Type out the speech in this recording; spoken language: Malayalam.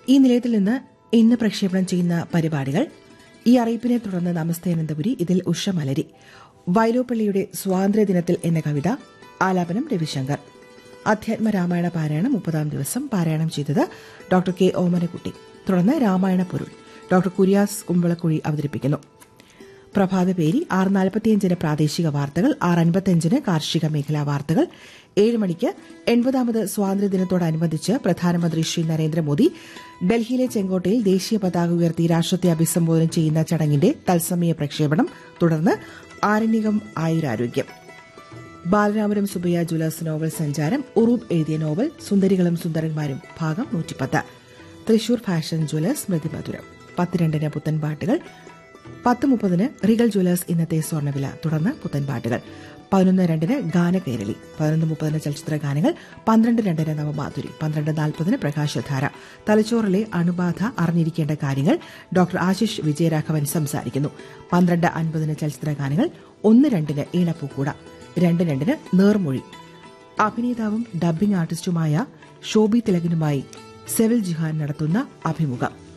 ഈ നിലയത്തിൽ നിന്ന് ഇന്ന് പ്രക്ഷേപണം ചെയ്യുന്ന പരിപാടികൾ: ഈ അറിയിപ്പിനെ തുടർന്ന് നമസ്തേ അനന്തപുരി, ഇതിൽ ഉഷ മലരി, വൈലോപ്പള്ളിയുടെ സ്വാതന്ത്ര്യദിനത്തിൽ എന്ന കവിത, ആലാപനം രവിശങ്കർ. അധ്യാത്മരാമായണ പാരായണം 30-ാം ദിവസം. പാരായണം ചെയ്തത് ഡോക്ടർ കെ ഓമനക്കുട്ടി. തുടർന്ന് രാമായണ പൊരുൾ ഡോക്ടർ കുര്യാസ് കുമ്പളക്കുഴി അവതരിപ്പിക്കുന്നു. പ്രഭാതപേരി 6:45 പ്രാദേശിക വാർത്തകൾ, 6:55 കാർഷിക മേഖലാ വാർത്തകൾ. 7 മണിക്ക് 80ാമത് സ്വാതന്ത്ര്യദിനത്തോടനുബന്ധിച്ച് പ്രധാനമന്ത്രി ശ്രീ നരേന്ദ്രമോദി ഡൽഹിയിലെ ചെങ്കോട്ടയിൽ ദേശീയ പതാക ഉയർത്തി രാഷ്ട്രത്തെ അഭിസംബോധന ചെയ്യുന്ന ചടങ്ങിന്റെ തത്സമയ പ്രക്ഷേപണം. തുടർന്ന് ആരണ്യകം ആയുരാരോഗ്യം. ബാലരാമപുരം സുബയ്യ ജ്വല്ലേഴ്സ് നോവൽ സഞ്ചാരം. ഉറൂബ് എഴുതിയ നോവൽ സുന്ദരികളും സുന്ദരന്മാരും ഭാഗം 110. Thrissur fashion Jewellers സ്മൃതിമധുരം. 10:02 പുത്തൻ പാട്ടുകൾ. 10:30 റിഗൽ ജ്വല്ലേഴ്സ് ഇന്നത്തെ സ്വർണ്ണവില. തുടർന്ന് പുത്തൻ പാട്ടുകൾ. 11:02 ഗാനകേരളി. 11:30 ചലച്ചിത്ര ഗാനങ്ങൾ. 12:02 നവമാധുരി. 12:40 പ്രകാശധാര. തലച്ചോറിലെ അണുബാധ അറിഞ്ഞിരിക്കേണ്ട കാര്യങ്ങൾ ഡോക്ടർ ആശിഷ് വിജയരാഘവൻ സംസാരിക്കുന്നു. 12:50 ചലച്ചിത്ര ഗാനങ്ങൾ. 1:02 ഈണപ്പൂക്കൂട. 2:02 നേർമൊഴി. അഭിനേതാവും ഡബ്ബിംഗ് ആർട്ടിസ്റ്റുമായ ഷോബി തിലകനുമായി സെവിൽ ജിഹാൻ നടത്തുന്ന അഭിമുഖം.